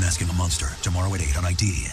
Unmasking a Monster, tomorrow at 8 on ID.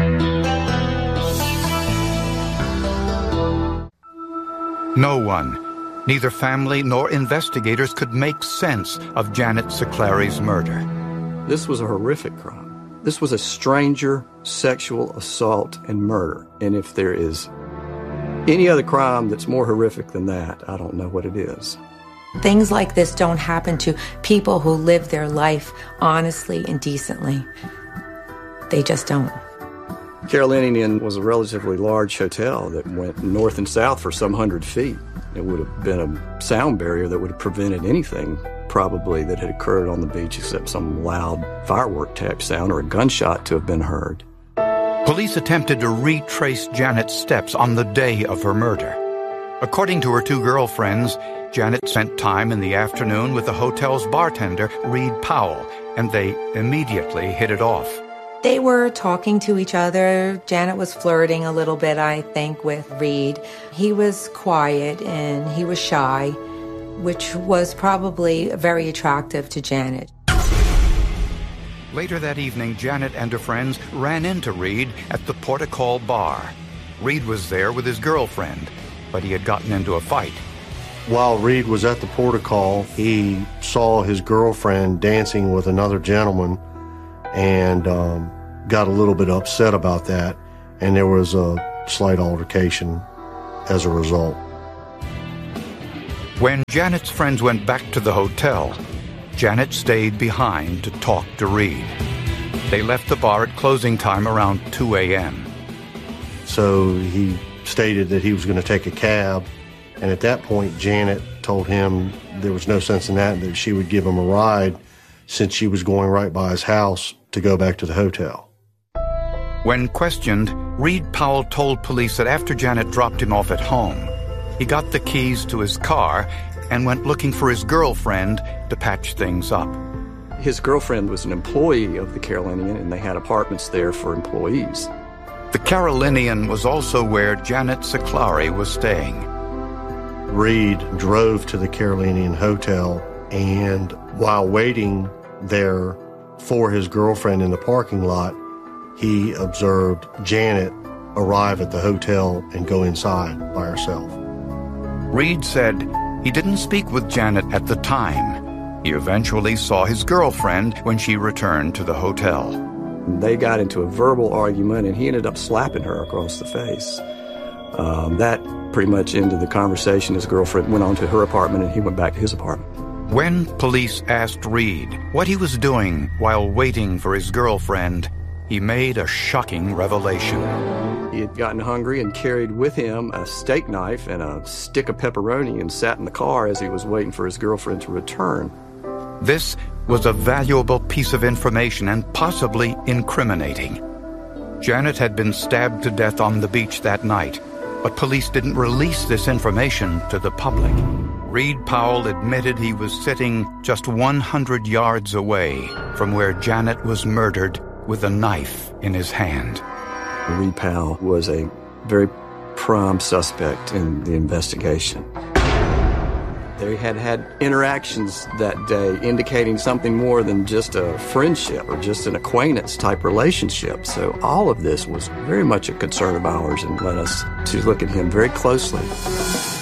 No one, neither family nor investigators, could make sense of Janet Siclari's murder. This was a horrific crime. This was a stranger sexual assault and murder. And if there is any other crime that's more horrific than that, I don't know what it is. Things like this don't happen to people who live their life honestly and decently. They just don't. Carolinian was a relatively large hotel that went north and south for some 100 feet. It would have been a sound barrier that would have prevented anything probably that had occurred on the beach except some loud firework type sound or a gunshot to have been heard. Police attempted to retrace Janet's steps on the day of her murder. According to her two girlfriends, Janet spent time in the afternoon with the hotel's bartender, Reed Powell, and they immediately hit it off. They were talking to each other. Janet was flirting a little bit, I think, with Reed. He was quiet and he was shy, which was probably very attractive to Janet. Later that evening, Janet and her friends ran into Reed at the Port-o-Call bar. Reed was there with his girlfriend, but he had gotten into a fight. While Reed was at the Port-o-Call, he saw his girlfriend dancing with another gentleman and got a little bit upset about that, and there was a slight altercation as a result. When Janet's friends went back to the hotel, Janet stayed behind to talk to Reed. They left the bar at closing time around 2 a.m. So he stated that he was going to take a cab, and at that point Janet told him there was no sense in that, and that she would give him a ride since she was going right by his house to go back to the hotel. When questioned, Reed Powell told police that after Janet dropped him off at home, he got the keys to his car and went looking for his girlfriend to patch things up. His girlfriend was an employee of the Carolinian, and they had apartments there for employees. The Carolinian was also where Janet Siclari was staying. Reed drove to the Carolinian Hotel, and while waiting there for his girlfriend in the parking lot, he observed Janet arrive at the hotel and go inside by herself. Reed said he didn't speak with Janet at the time. He eventually saw his girlfriend when she returned to the hotel. They got into a verbal argument, and he ended up slapping her across the face. That pretty much ended the conversation. His girlfriend went on to her apartment, and he went back to his apartment. When police asked Reed what he was doing while waiting for his girlfriend, he made a shocking revelation. He had gotten hungry and carried with him a steak knife and a stick of pepperoni and sat in the car as he was waiting for his girlfriend to return. This was a valuable piece of information and possibly incriminating. Janet had been stabbed to death on the beach that night, but police didn't release this information to the public. Reed Powell admitted he was sitting just 100 yards away from where Janet was murdered with a knife in his hand. Reed Powell was a very prime suspect in the investigation. They had had interactions that day indicating something more than just a friendship or just an acquaintance type relationship. So all of this was very much a concern of ours and led us to look at him very closely.